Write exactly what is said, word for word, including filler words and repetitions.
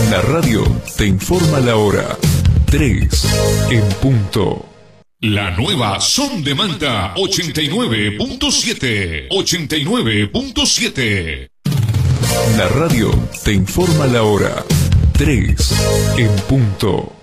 La radio te informa la hora. tres en punto. La nueva Son de Manta ochenta y nueve punto siete. ochenta y nueve punto siete. La radio te informa la hora. tres en punto.